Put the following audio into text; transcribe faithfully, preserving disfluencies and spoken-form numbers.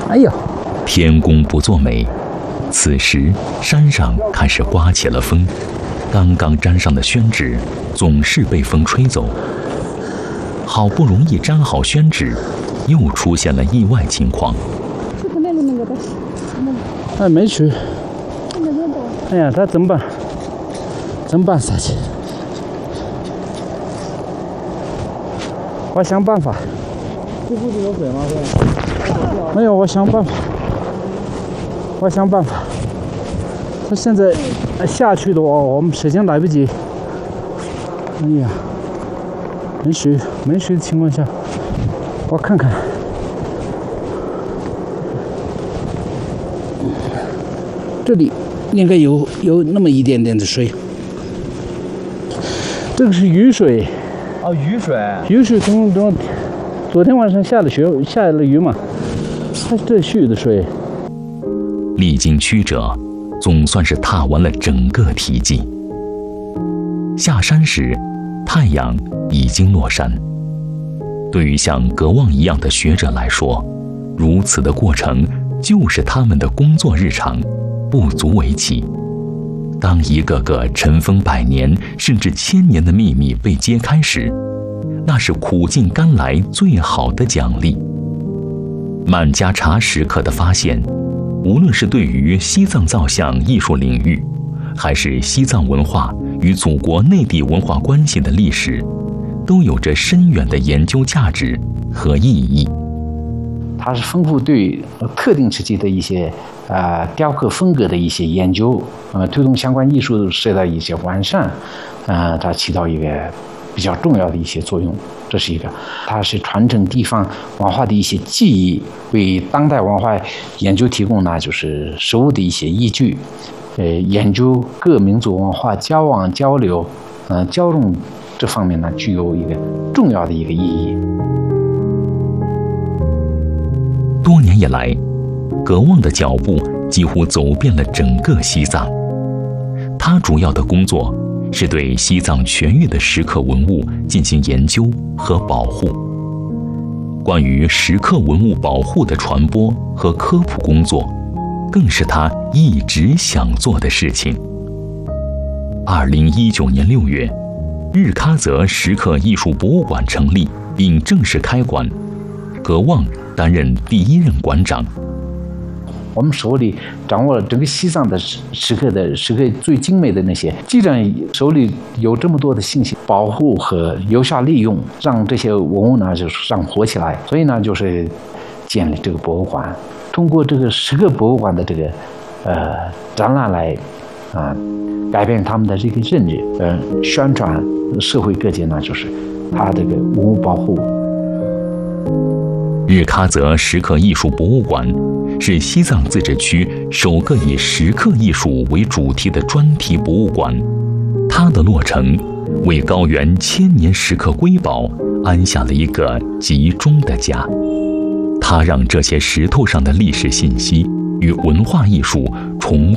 哎呦， 天公不作美，此时山上开始刮起了风，刚刚粘上的宣纸总是被风吹走。好不容易粘好宣纸，又出现了意外情况。 哎，没去。哎呀，他怎么办？怎么办？下去？我想办法。这不是有水吗？没有，我想办法。我想办法。他现在下去的话，我们时间来不及。哎呀，没水，没水的情况下，我看看。这里应该有有那么一点点的水。这个是雨水。 哦，雨水。 雨水从从昨天晚上下了雪，下了雨嘛，它这是雨的水。 历经曲折，总算是踏完了整个题记。下山时，太阳已经落山。对于像葛旺一样的学者来说，如此的过程就是他们的工作日常，不足为奇。当一个个尘封百年甚至千年的秘密被揭开时，那是苦尽甘来最好的奖励。曼加查石刻的发现，无论是对于西藏造像艺术领域，还是西藏文化与祖国内地文化关系的历史，都有着深远的研究价值和意义。 它是丰富对特定时期的一些呃雕刻风格的一些研究，呃，推动相关艺术史的一些完善，呃，它起到一个比较重要的一些作用。这是一个，它是传承地方文化的一些记忆，为当代文化研究提供呢就是实物的一些依据。呃，研究各民族文化交往交流，呃，交融这方面呢具有一个重要的一个意义。 多年以来，葛旺的脚步几乎走遍了整个西藏。他主要的工作是对西藏全域的石刻文物进行研究和保护。关于石刻文物保护的传播和科普工作，更是他一直想做的事情。二零一九年六月，日喀则石刻艺术博物馆成立并正式开馆，葛旺担任第一任馆长。 我们手里掌握了整个西藏的石刻的石刻最精美的那些，既然手里有这么多的信息，保护和有效利用，让这些文物呢就是让活起来。所以呢，就是建立这个博物馆，通过这个石刻博物馆的这个呃展览来啊、呃、改变他们的这个认知，呃宣传社会各界呢就是它这个文物保护。 日喀则石刻艺术博物馆是西藏自治区首个以石刻艺术为主题的专题博物馆，它的落成为高原千年石刻瑰宝安下了一个集中的家。它让这些石头上的历史信息与文化艺术重